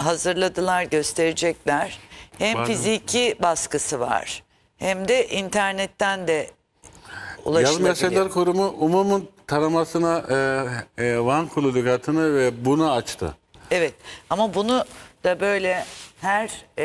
hazırladılar, gösterecekler. Hem Var mı? fiziki baskısı var, hem de internetten de Yazı ulaşılabiliyor. Meseleler Kurumu umumun taramasına Van Kulu lügatını ve bunu açtı. Evet, ama bunu da böyle her